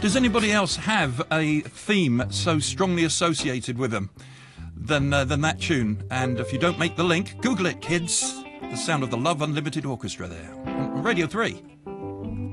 Does anybody else have a theme so strongly associated with them than that tune? And if you don't make the link, Google it, kids. The sound of the Love Unlimited Orchestra there. Radio 3.